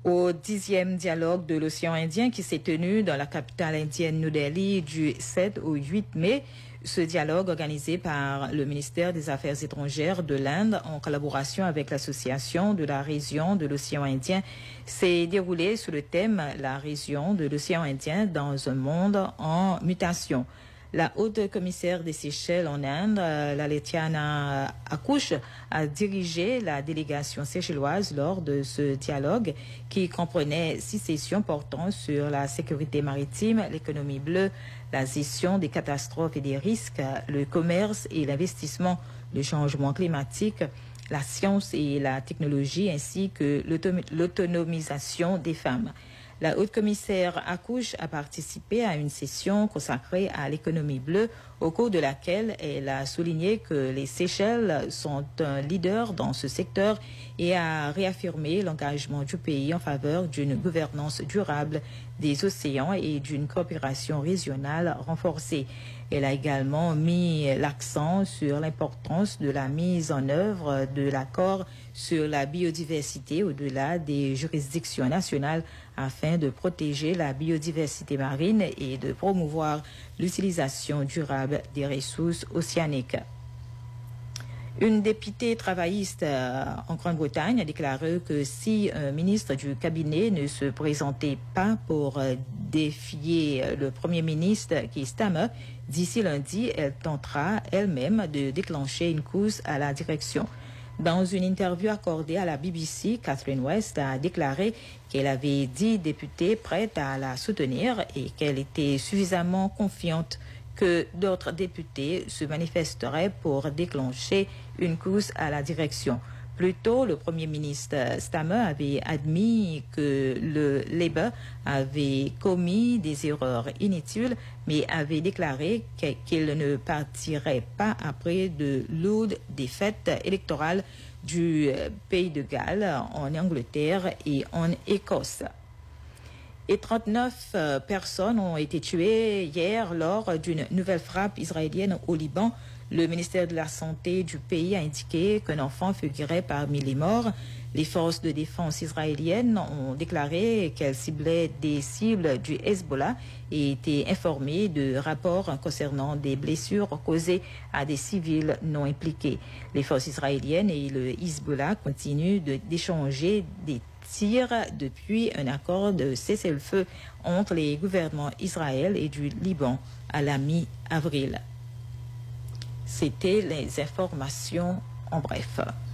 Au 10e dialogue de l'océan Indien qui s'est tenu dans la capitale indienne New Delhi du 7 au 8 mai. Ce dialogue organisé par le ministère des Affaires étrangères de l'Inde en collaboration avec l'association de la région de l'océan Indien s'est déroulé sous le thème « La région de l'océan Indien dans un monde en mutation ». La haute commissaire des Seychelles en Inde, Laletiana Akouche, a dirigé la délégation séchelloise lors de ce dialogue qui comprenait 6 sessions portant sur la sécurité maritime, l'économie bleue, la gestion des catastrophes et des risques, le commerce et l'investissement, le changement climatique, la science et la technologie ainsi que l'autonomisation des femmes. La haute commissaire Akouche a participé à une session consacrée à l'économie bleue au cours de laquelle elle a souligné que les Seychelles sont un leader dans ce secteur et a réaffirmé l'engagement du pays en faveur d'une gouvernance durable des océans et d'une coopération régionale renforcée. Elle a également mis l'accent sur l'importance de la mise en œuvre de l'accord sur la biodiversité au-delà des juridictions nationales afin de protéger la biodiversité marine et de promouvoir l'utilisation durable des ressources océaniques. Une députée travailliste en Grande-Bretagne a déclaré que si un ministre du cabinet ne se présentait pas pour défier le premier ministre Keir Starmer, d'ici lundi, elle tentera elle-même de déclencher une course à la direction. Dans une interview accordée à la BBC, Catherine West a déclaré qu'elle avait 10 députés prêtes à la soutenir et qu'elle était suffisamment confiante que d'autres députés se manifesteraient pour déclencher une course à la direction. Plus tôt, le Premier ministre Starmer avait admis que le Labour avait commis des erreurs inutiles, mais avait déclaré qu'il ne partirait pas après de lourdes défaites électorales du Pays de Galles, en Angleterre et en Écosse. Et 39 personnes ont été tuées hier lors d'une nouvelle frappe israélienne au Liban. Le ministère de la Santé du pays a indiqué qu'un enfant figurait parmi les morts. Les forces de défense israéliennes ont déclaré qu'elles ciblaient des cibles du Hezbollah et étaient informées de rapports concernant des blessures causées à des civils non impliqués. Les forces israéliennes et le Hezbollah continuent d'échanger des tirs depuis un accord de cessez-le-feu entre les gouvernements Israël et du Liban à la mi-avril. C'était les informations en bref.